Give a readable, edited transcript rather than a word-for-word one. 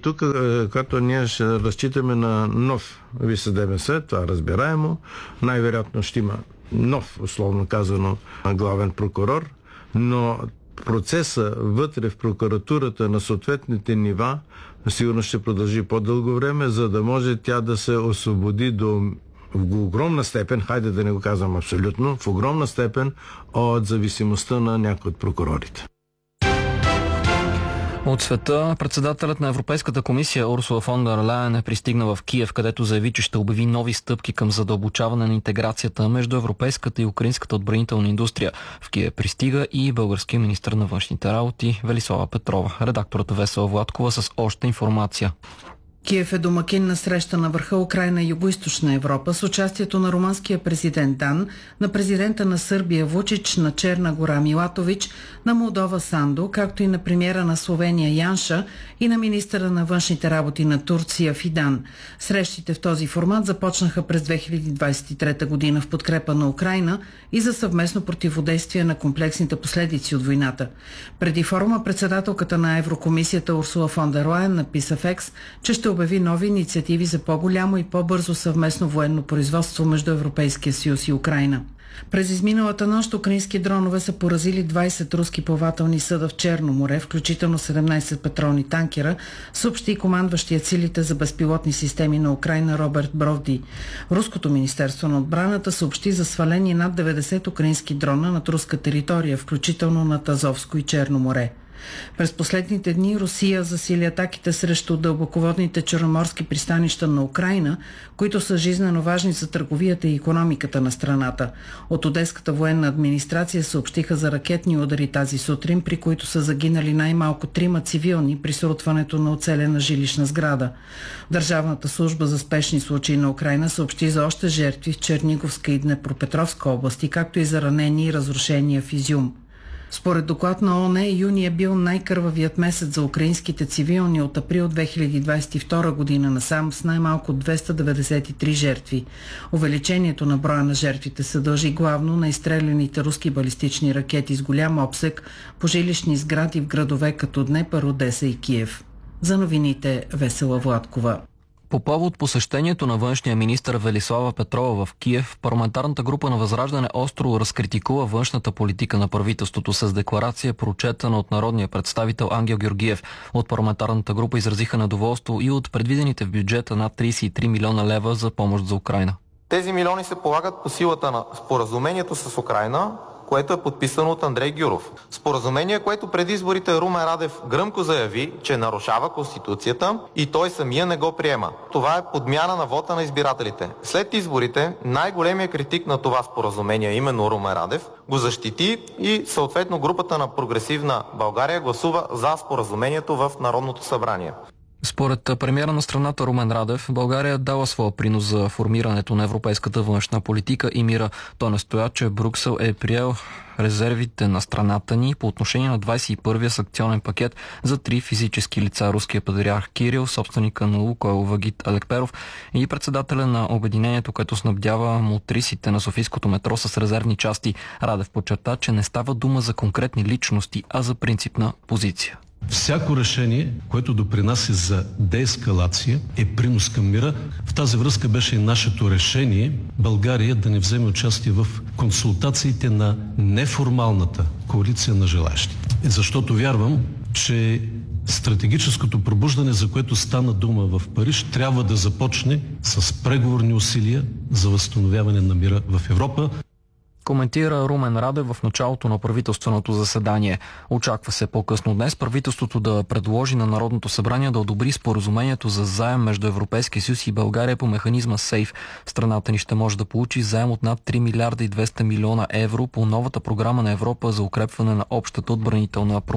тук, когато ние ще разчитаме на нов Висш съдебен съвет, това разбираемо, най-вероятно ще има нов, условно казано, главен прокурор, но процеса вътре в прокуратурата на съответните нива сигурно ще продължи по-дълго време, за да може тя да се освободи в огромна степен, хайде да не го казвам абсолютно, в огромна степен от зависимостта на някои от прокурорите. От света, председателят на Европейската комисия Урсула фон дер Лайен е пристигнал в Киев, където заяви, че ще обяви нови стъпки към задълбочаване на интеграцията между европейската и украинската отбранителна индустрия. В Киев пристига и българския министър на външните работи Велислава Петрова. Редакторът Весела Владкова с още информация. Киев е домакин на среща на върха Украйна и Югоизточна Европа с участието на румънския президент Дан, на президента на Сърбия Вучич, на Черна гора Милатович, на Молдова Сандо, както и на премиера на Словения Янша и на министъра на външните работи на Турция Фидан. Срещите в този формат започнаха през 2023 година в подкрепа на Украйна и за съвместно противодействие на комплексните последици от войната. Преди форума председателката на Еврокомисията Урсула фон дер Лайен написа в Екс, че ще обяви нови инициативи за по-голямо и по-бързо съвместно военно производство между Европейския съюз и Украйна. През изминалата нощ украински дронове са поразили 20 руски плавателни съда в Черно море, включително 17 петролни танкера, съобщи и командващият силите за безпилотни системи на Украйна Роберт Бровди. Руското министерство на отбраната съобщи за свалени над 90 украински дрона над руска територия, включително над Азовско и Черно море. През последните дни Русия засили атаките срещу дълбоководните черноморски пристанища на Украйна, които са жизнено важни за търговията и икономиката на страната. От Одеската военна администрация съобщиха за ракетни удари тази сутрин, при които са загинали най-малко 3 цивилни при срутването на оцелена жилищна сграда. Държавната служба за спешни случаи на Украйна съобщи за още жертви в Черниговска и Днепропетровска области, както и за ранени и разрушения в Изюм. Според доклад на ООН, юни е бил най-кървавият месец за украинските цивилни от април 2022 година насам с най-малко 293 жертви. Увеличението на броя на жертвите се дължи главно на изстреляните руски балистични ракети с голям обсег по жилищни сгради в градове като Днепър, Одеса и Киев. За новините Весела Владкова. По повод посещението на външния министър Велислава Петрова в Киев, парламентарната група на Възраждане остро разкритикува външната политика на правителството с декларация, прочетена от народния представител Ангел Георгиев. От парламентарната група изразиха недоволство и от предвидените в бюджета над 33 милиона лева за помощ за Украйна. Тези милиони се полагат по силата на споразумението с Украйна, което е подписано от Андрей Гюров. Споразумение, което преди изборите Румен Радев гръмко заяви, че нарушава Конституцията и той самия не го приема. Това е подмяна на вота на избирателите. След изборите най-големият критик на това споразумение, именно Румен Радев, го защити и съответно групата на Прогресивна България гласува за споразумението в Народното събрание. Според премиера на страната Румен Радев, България дала своя принос за формирането на европейската външна политика и мира. Той настоя, че Брюксел е приел резервите на страната ни по отношение на 21-я санкционен пакет за 3 физически лица: руския патриарх Кирил, собственика на Лукойл Вагит Алекперов и председателя на обединението, което снабдява мотрисите на софийското метро с резервни части. Радев подчерта, че не става дума за конкретни личности, а за принципна позиция. Всяко решение, което допринася за деескалация, е принос към мира. В тази връзка беше и нашето решение България да не вземе участие в консултациите на неформалната коалиция на желаящи. Защото вярвам, че стратегическото пробуждане, за което стана дума в Париж, трябва да започне с преговорни усилия за възстановяване на мира в Европа. Коментира Румен Радев в началото на правителственото заседание. Очаква се по-късно днес правителството да предложи на Народното събрание да одобри споразумението за заем между Европейския съюз и България по механизма СЕЙФ. Страната ни ще може да получи заем от над 3 милиарда и 200 милиона евро по новата програма на Европа за укрепване на общата отбранителна